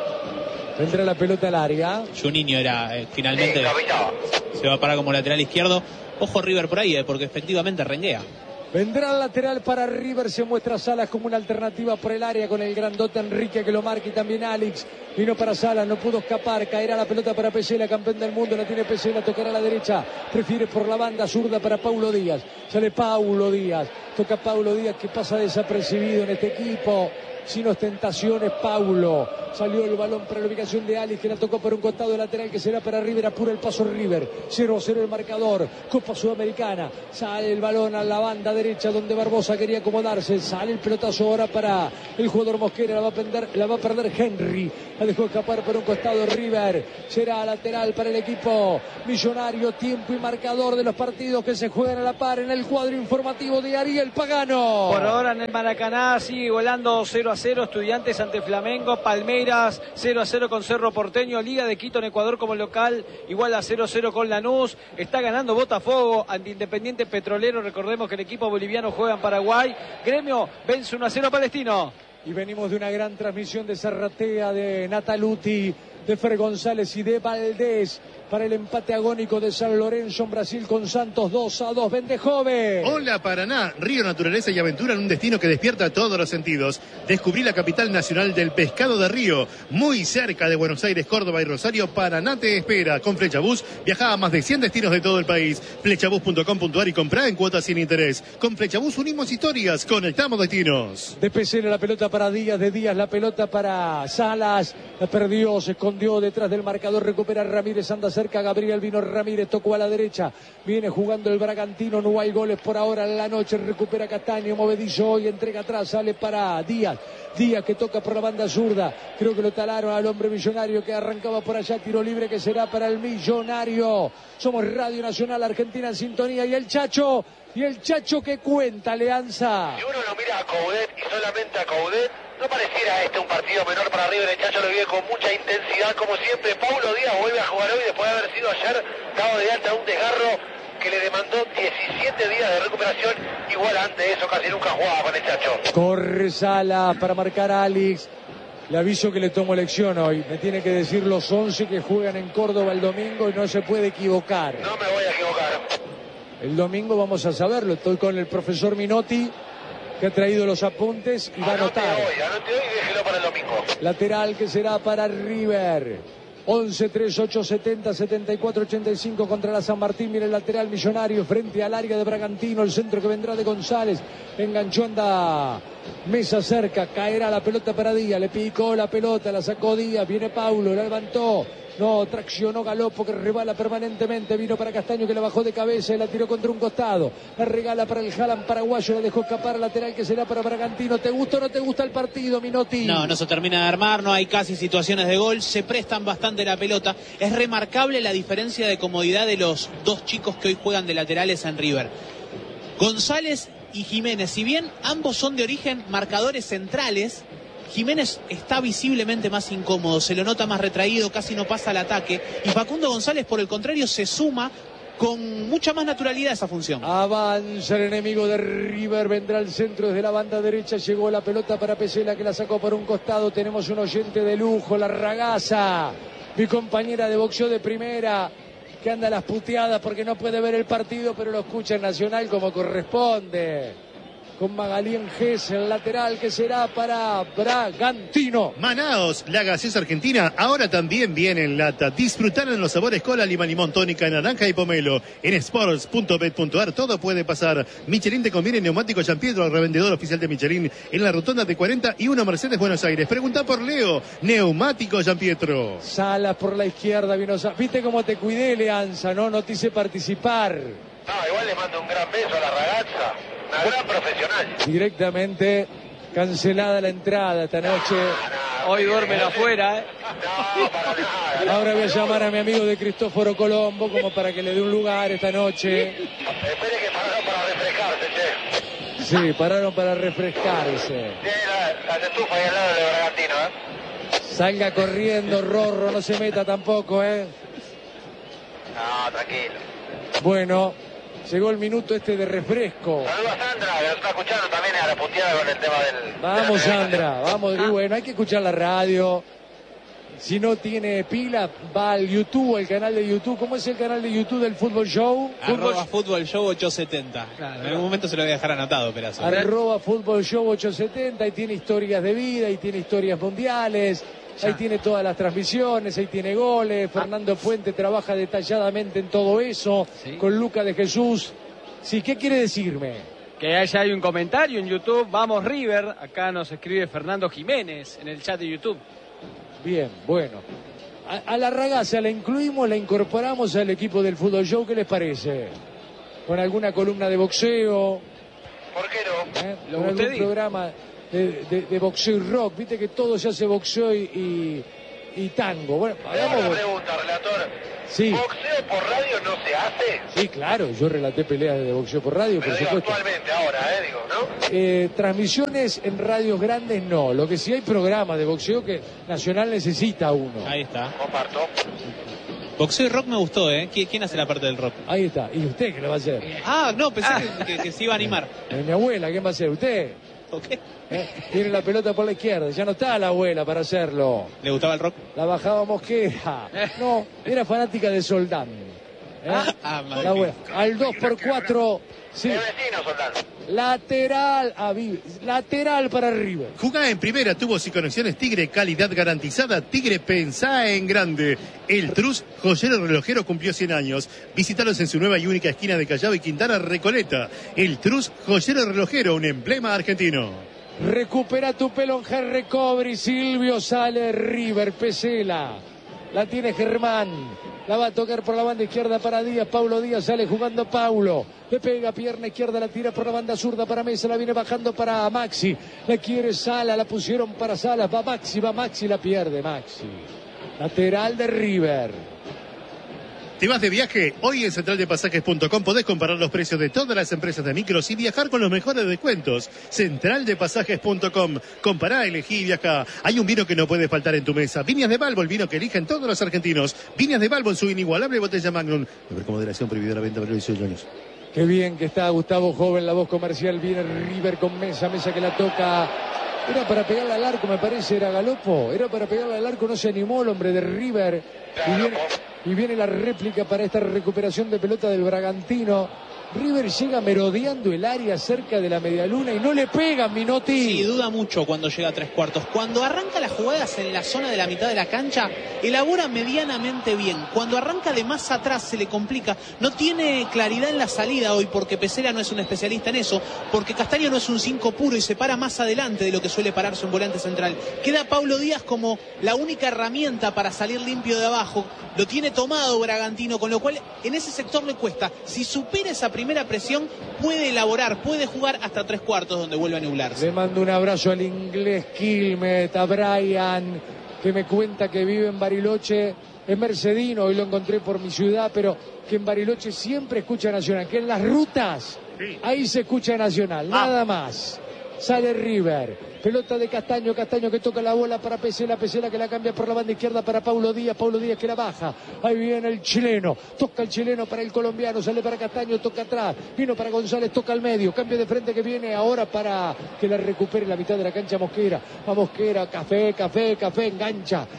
Vendrá la pelota al área. Juninho era finalmente. Se va a parar como lateral izquierdo. Ojo River por ahí, porque efectivamente renguea. Vendrá el lateral para River, se muestra Salas como una alternativa por el área con el grandote Enrique que lo marca y también Alex. Vino para Salas, no pudo escapar, caerá la pelota para Pesela, campeón del mundo, la tiene Pesela, tocará a la derecha, prefiere por la banda zurda para Paulo Díaz. Sale Paulo Díaz, toca Paulo Díaz que pasa desapercibido en este equipo. Sin ostentaciones, Paulo. Salió el balón para la ubicación de Alex, que la tocó por un costado lateral que será para River. Apura el paso River. 0-0 el marcador. Copa Sudamericana. Sale el balón a la banda derecha donde Barbosa quería acomodarse. Sale el pelotazo ahora para el jugador Mosquera. La va a perder Henry. La dejó escapar por un costado River. Será lateral para el equipo millonario. Tiempo y marcador de los partidos que se juegan a la par en el cuadro informativo de Ariel Pagano. Por ahora en el Maracaná sigue volando 0-0, Estudiantes ante Flamengo, Palmeiras 0-0 con Cerro Porteño, Liga de Quito en Ecuador como local, igual a 0-0 con Lanús, está ganando Botafogo ante Independiente Petrolero, recordemos que el equipo boliviano juega en Paraguay, Gremio vence 1-0 Palestino. Y venimos de una gran transmisión de Zarratea, de Nataluti, de Fer González y de Valdés para el empate agónico de San Lorenzo en Brasil con Santos 2-2. Vende joven. Hola Paraná, río, naturaleza y aventura en un destino que despierta todos los sentidos. Descubrí la capital nacional del pescado de río, muy cerca de Buenos Aires, Córdoba y Rosario. Paraná te espera. Con Flechabús viaja a más de 100 destinos de todo el país. Flechabús.com.ar y comprá en cuotas sin interés. Con Flechabús unimos historias, conectamos destinos. De PCN la pelota para Díaz, de Díaz la pelota para Salas. La perdió, se escondió detrás del marcador, recupera Ramírez, anda acerca Gabriel Vino Ramírez, tocó a la derecha, viene jugando el Bragantino, no hay goles por ahora en la noche, recupera Castaño, movedizo y entrega atrás, sale para Díaz que toca por la banda zurda, creo que lo talaron al hombre millonario que arrancaba por allá, tiro libre que será para el millonario. Somos Radio Nacional Argentina en sintonía y el Chacho que cuenta, Leanza. Si uno lo mira a Coudet y solamente a Coudet, no pareciera un partido menor para River. El Chacho lo vive con mucha intensidad, como siempre. Paulo Díaz vuelve a jugar hoy después de haber sido ayer dado de alta un desgarro que le demandó 17 días de recuperación. Igual antes de eso casi nunca jugaba con el Chacho. Corre Sala para marcar a Alex. Le aviso que le tomo lección hoy. Me tiene que decir los 11 que juegan en Córdoba el domingo y no se puede equivocar. No me voy a equivocar. El domingo vamos a saberlo. Estoy con el profesor Minotti, que ha traído los apuntes y va a anotar. Anote hoy y déjelo para el domingo. Lateral que será para River. 11, 3, 8, 70, 74, 85 contra la San Martín. Mira el lateral millonario frente al área de Bragantino. El centro que vendrá de González. Enganchó, anda Mesa cerca. Caerá la pelota para Díaz. Le picó la pelota, la sacó Díaz. Viene Paulo, la levantó. No, traccionó Galopo que rebala permanentemente. Vino para Castaño que la bajó de cabeza y la tiró contra un costado. La regala para el Haaland paraguayo. La dejó escapar lateral que será para Bragantino. ¿Te gusta o no te gusta el partido, Minotti? No se termina de armar. No hay casi situaciones de gol. Se prestan bastante la pelota. Es remarcable la diferencia de comodidad de los dos chicos que hoy juegan de laterales en River. González y Jiménez. Si bien ambos son de origen marcadores centrales, Jiménez está visiblemente más incómodo, se lo nota más retraído, casi no pasa al ataque. Y Facundo González, por el contrario, se suma con mucha más naturalidad a esa función. Avanza el enemigo de River, vendrá al centro desde la banda derecha, llegó la pelota para Pesela que la sacó por un costado. Tenemos un oyente de lujo, la Ragazza, mi compañera de boxeo de primera, que anda a las puteadas porque no puede ver el partido, pero lo escucha en Nacional como corresponde. Con Magalien Gess, el lateral que será para Bragantino. Manaos, la gaseosa argentina, ahora también viene en lata. Disfrutar en los sabores cola, lima, limón, tónica, naranja y pomelo. En sports.bet.ar todo puede pasar. Michelin te conviene, neumático Giampietro, revendedor oficial de Michelin en la rotonda de 41 Mercedes, Buenos Aires. Pregunta por Leo, neumático Giampietro. Salas por la izquierda, vino. ¿Viste cómo te cuidé, Leanza? No te hice participar. No, igual le mando un gran beso a la Ragazza. Una gran profesional. Directamente cancelada la entrada esta noche. Hoy duermen afuera, No, para nada. Ahora voy a llamar a mi amigo de Cristóforo Colombo como para que le dé un lugar esta noche. Espere que pararon para refrescarse, che. Sí, pararon para refrescarse. Tiene la estufa ahí al lado del Bragantino, Salga corriendo, Rorro, no se meta tampoco, No, tranquilo. Bueno, llegó el minuto este de refresco. Saludos a Sandra, que nos está escuchando también a la puteada con el tema del... Vamos, Sandra, vamos. Y bueno, hay que escuchar la radio. Si no tiene pila, va al YouTube, al canal de YouTube. ¿Cómo es el canal de YouTube del Fútbol Show? Fútbol Show 870. Claro, en algún momento se lo voy a dejar anotado, Perazo. Fútbol Show 870. Ahí tiene historias de vida, ahí tiene historias mundiales. Ahí tiene todas las transmisiones, ahí tiene goles. Fernando Puente trabaja detalladamente en todo eso, con Luca de Jesús. Sí, ¿qué quiere decirme? Que allá hay un comentario en YouTube, vamos River, acá nos escribe Fernando Jiménez en el chat de YouTube. Bien, bueno. A la Ragazza la incluimos, la incorporamos al equipo del Fútbol Show, ¿qué les parece? Con alguna columna de boxeo. ¿Por qué no? Con algún programa de boxeo y rock, viste que todo se hace boxeo y tango. Bueno, hagamos una pregunta, relator. Sí. ¿Boxeo por radio no se hace? Sí, claro, yo relaté peleas de boxeo por radio, pero por supuesto. Actualmente, ahora, digo, ¿no? Transmisiones en radios grandes no. Lo que sí hay programas de boxeo que Nacional necesita uno. Ahí está. Comparto. Boxeo y rock me gustó, ¿eh? ¿Quién hace la parte del rock? Ahí está. ¿Y usted qué lo va a hacer? No, pensé que se iba a animar. Mi abuela, ¿quién va a hacer? ¿Usted? Okay. Tiene la pelota por la izquierda, ya no está la abuela para hacerlo. ¿Le gustaba el rock? La bajaba Mosquera. No, era fanática de Soldán. La abuela. Al 2x4. Sí. Vecino, Soldán. Lateral para River. Jugá en primera, tubos y conexiones Tigre, calidad garantizada. Tigre, pensá en grande. El Trus, joyero relojero, cumplió 100 años. Visítalos en su nueva y única esquina de Callao y Quintana, Recoleta. El Trus, joyero relojero, un emblema argentino. Recupera tu pelo en Hair Recovery. Silvio sale River, Pesela. La tiene Germán. La va a tocar por la banda izquierda para Díaz. Paulo Díaz sale jugando Paulo. Le pega pierna izquierda, la tira por la banda zurda para Mesa. La viene bajando para Maxi. La quiere Sala, la pusieron para Salas. Va Maxi, la pierde Maxi. Lateral de River. ¿Te vas de viaje? Hoy en centraldepasajes.com podés comparar los precios de todas las empresas de micros y viajar con los mejores descuentos. Centraldepasajes.com. Compará, elegí y viaja. Hay un vino que no puede faltar en tu mesa. Viñas de Balbo, el vino que eligen todos los argentinos. Viñas de Balbo en su inigualable botella Magnum. Beber con moderación, prohibida la venta, menores de 18 años. Qué bien que está Gustavo Joven, la voz comercial. Viene River con Mesa que la toca. Era para pegarle al arco, me parece, era Galopo. Era para pegarle al arco, no se animó el hombre de River. Y viene la réplica para esta recuperación de pelota del Bragantino. River llega merodeando el área cerca de la medialuna y no le pega Minotti. Sí, duda mucho cuando llega a 3/4. Cuando arranca las jugadas en la zona de la mitad de la cancha, elabora medianamente bien. Cuando arranca de más atrás se le complica. No tiene claridad en la salida hoy porque Pesela no es un especialista en eso, porque Castaño no es un 5 puro y se para más adelante de lo que suele pararse un volante central. Queda Paulo Díaz como la única herramienta para salir limpio de abajo. Lo tiene tomado Bragantino, con lo cual en ese sector le cuesta. Si supera esa primera presión, puede elaborar, puede jugar hasta 3/4 donde vuelve a nublarse. Le mando un abrazo al inglés Quilmet, a Brian, que me cuenta que vive en Bariloche, es mercedino, hoy lo encontré por mi ciudad, pero que en Bariloche siempre escucha Nacional, que en las rutas, ahí se escucha Nacional, nada más. Sale River. Pelota de Castaño que toca la bola para Pesela que la cambia por la banda izquierda para Paulo Díaz que la baja. Ahí viene el chileno, toca el chileno para el colombiano, sale para Castaño, toca atrás, vino para González, toca al medio, cambio de frente que viene ahora para que la recupere la mitad de la cancha Mosquera. Va Mosquera, café, engancha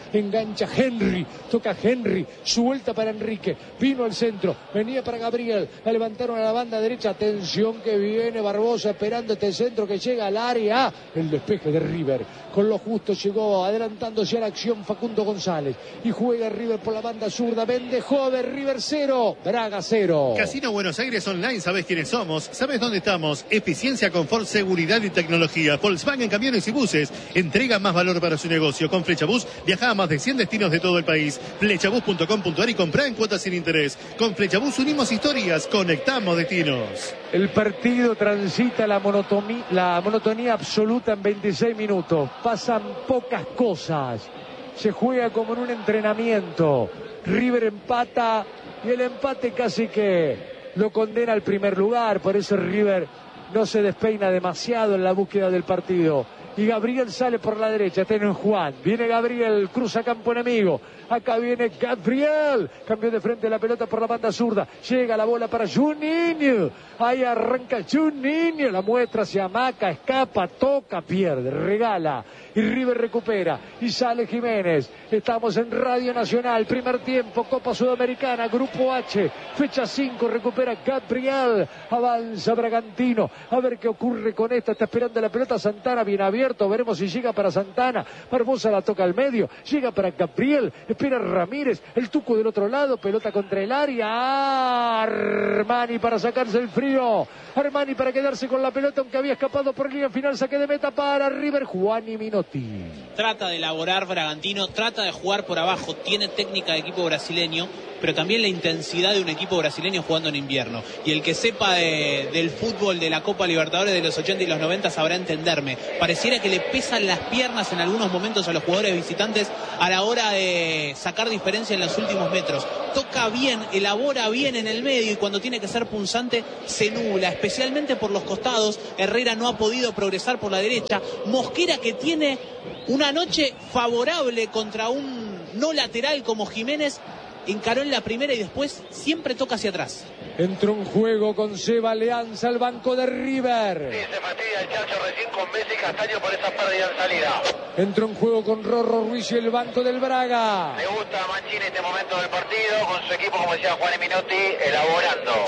Henry, toca Henry, suelta para Enrique, vino al centro, venía para Gabriel, la levantaron a la banda derecha, atención que viene Barbosa esperando este centro que llega al área, el despeje de River, con lo justo llegó adelantándose a la acción Facundo González y juega River por la banda zurda, vende joven, River 0, Braga 0. Casino Buenos Aires Online, ¿sabés quiénes somos? ¿Sabés dónde estamos? Eficiencia, confort, seguridad y tecnología. Volkswagen Camiones y Buses entrega más valor para su negocio. Con Flechabús viaja a más de 100 destinos de todo el país. Flechabús.com.ar y comprá en cuotas sin interés. Con Flechabús unimos historias, conectamos destinos. El partido transita la monotonía absoluta en 26 minutos. Pasan pocas cosas. Se juega como en un entrenamiento. River empata y el empate casi que lo condena al primer lugar. Por eso River no se despeina demasiado en la búsqueda del partido. Y Gabriel sale por la derecha, tiene Juan, viene Gabriel, cruza campo enemigo, acá viene Gabriel, cambio de frente la pelota por la banda zurda, llega la bola para Juninho, ahí arranca Juninho, la muestra, se amaca, escapa, toca, pierde, regala, y River recupera, y sale Jiménez, estamos en Radio Nacional, primer tiempo, Copa Sudamericana, Grupo H, fecha 5, recupera Gabriel, avanza Bragantino, a ver qué ocurre con esta, está esperando la pelota Santana, bien abierto, veremos si llega para Santana, Barbosa la toca al medio, llega para Gabriel, espera Ramírez, el Tuco del otro lado, pelota contra el área, Armani para sacarse el frío, Armani para quedarse con la pelota, aunque había escapado por línea final, saque de meta para River, Juan y Minotti. Trata de elaborar Bragantino, trata de jugar por abajo, tiene técnica de equipo brasileño, pero también la intensidad de un equipo brasileño jugando en invierno. Y el que sepa del fútbol de la Copa Libertadores de los 80 y los 90 sabrá entenderme. Pareciera que le pesan las piernas en algunos momentos a los jugadores visitantes a la hora de sacar diferencia en los últimos metros. Toca bien, elabora bien en el medio y cuando tiene que ser punzante se nubla, especialmente por los costados. Herrera no ha podido progresar por la derecha. Mosquera, que tiene una noche favorable contra un no lateral como Jiménez, encaró en la primera y después siempre toca hacia atrás. Entró en juego con Seba Leanza al banco de River. Sí, se fastidia el Chacho recién con Messi y Castaño por esa pérdida en salida. Entró en juego con Rorro Ruiz y el banco del Braga. Le gusta a Mancini este momento del partido, con su equipo, como decía Juan y Minotti, elaborando.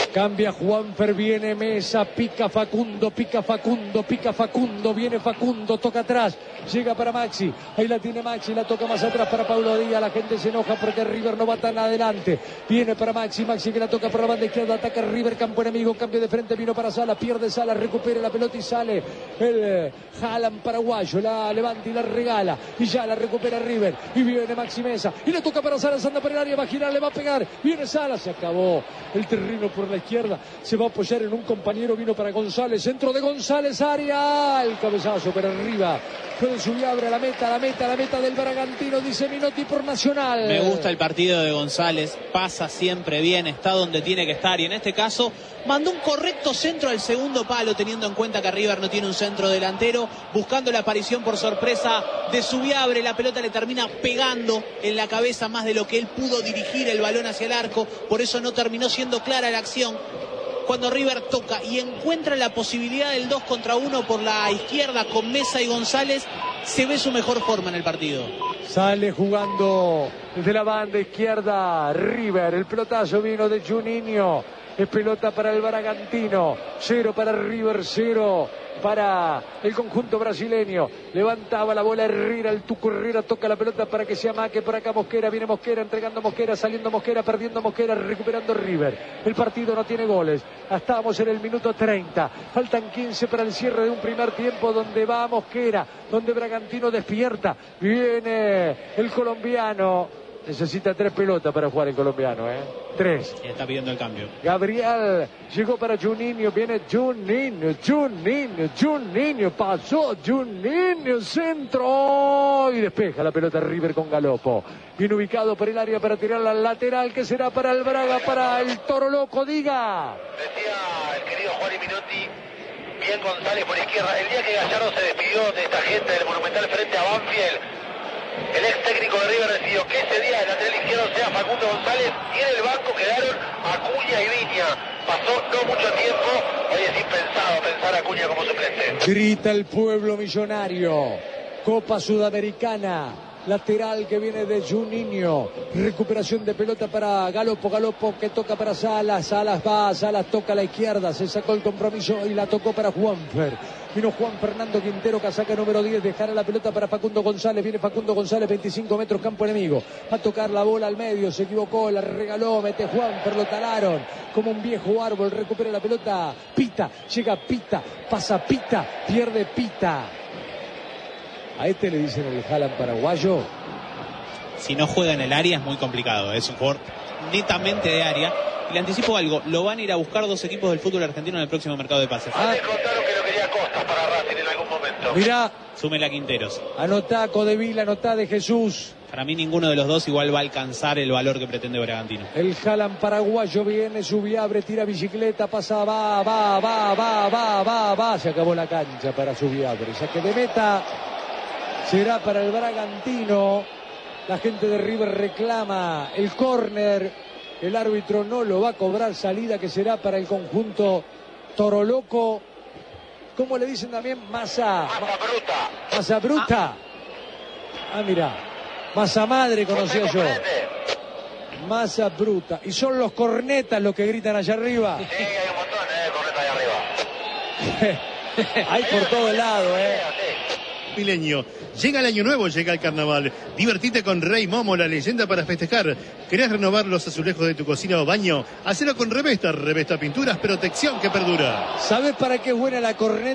Cambia Juanfer, viene Mesa, pica Facundo, viene Facundo, toca atrás, llega para Maxi, ahí la tiene Maxi, la toca más atrás para Paulo Díaz, la gente se enoja porque River no va tan adelante, viene para Maxi que la toca por la banda izquierda, ataca River, campo enemigo, cambio de frente, vino para Salas, pierde Salas, recupera la pelota y sale el Haaland paraguayo, la levanta y la regala, y ya la recupera River, y viene Maxi Mesa, y le toca para Salas, anda por el área, va a girar, le va a pegar, viene Salas, se acabó el terreno por la izquierda, se va a apoyar en un compañero, vino para González, centro de González, área, el cabezazo para arriba, con el Subiabre a la meta del Bragantino, dice Minotti por Nacional. Me gusta el partido de González, pasa siempre bien, está donde tiene que estar, y en este caso mandó un correcto centro al segundo palo, teniendo en cuenta que River no tiene un centro delantero, buscando la aparición por sorpresa de Subiabre, la pelota le termina pegando en la cabeza más de lo que él pudo dirigir el balón hacia el arco, por eso no terminó siendo clara la acción. Cuando River toca y encuentra la posibilidad del 2 contra 1 por la izquierda con Mesa y González, se ve su mejor forma en el partido. Sale jugando desde la banda izquierda River, el pelotazo vino de Juninho, es pelota para el Bragantino, 0 para River, 0 para el conjunto brasileño, levantaba la bola Herrera, el Tuco Herrera toca la pelota para que se amaque por acá Mosquera, viene Mosquera, entregando Mosquera, saliendo Mosquera, perdiendo Mosquera, recuperando River, el partido no tiene goles, estamos en el minuto 30, faltan 15 para el cierre de un primer tiempo donde va Mosquera, donde Bragantino despierta, viene el colombiano, necesita 3 pelotas para jugar el colombiano, 3. Y está pidiendo el cambio. Gabriel llegó para Juninho, viene Juninho, pasó Juninho, centro y despeja la pelota River con Galopo. Bien ubicado por el área para tirar la lateral que será para el Braga, para el Toro Loco, diga. Decía el querido Juan Minotti, bien González por izquierda. El día que Gallardo se despidió de esta gente del Monumental frente a Banfield, el ex técnico de River decidió que ese día el lateral izquierdo sea Facundo González y en el banco quedaron Acuña y Viña. Pasó no mucho tiempo, hoy es impensado pensar a Acuña como suplente. Grita el pueblo millonario, Copa Sudamericana, lateral que viene de Juninho, recuperación de pelota para Galopo que toca para Salas, Salas toca a la izquierda, se sacó el compromiso y la tocó para Juanfer. Vino Juan Fernando Quintero, casaca número 10, dejará la pelota para Facundo González, viene Facundo González, 25 metros, campo enemigo, va a tocar la bola al medio, se equivocó, la regaló, mete Juanfer, lo talaron, como un viejo árbol, recupera la pelota, Pita, llega Pita, pasa Pita, pierde Pita. A este le dicen el Haaland paraguayo. Si no juega en el área es muy complicado, es un jugador netamente de área. Y le anticipo algo, lo van a ir a buscar 2 equipos del fútbol argentino en el próximo mercado de pases. Me contaron que lo quería Costa para Racing en algún momento. Mirá, Súmela a Quinteros. anotá Codevila, anotá de Jesús. Para mí ninguno de los dos igual va a alcanzar el valor que pretende Bragantino. El Haaland paraguayo viene, Subiabre, tira bicicleta, pasa, va. Se acabó la cancha para Subiabre. Saque de meta será para el Bragantino. La gente de River reclama el córner. El árbitro no lo va a cobrar, salida que será para el conjunto Toro Loco. ¿Cómo le dicen también? Masa bruta. Ah, mirá. Masa madre conocía yo. Masa bruta. Y son los cornetas los que gritan allá arriba. Sí, hay un montón de cornetas allá arriba. Hay por todos lados, Milenio. Llega el año nuevo, llega el carnaval. Divertite con Rey Momo, la leyenda para festejar. ¿Querés renovar los azulejos de tu cocina o baño? Hacelo con Revesta. Revesta Pinturas, protección que perdura. ¿Sabes para qué es buena la corneta?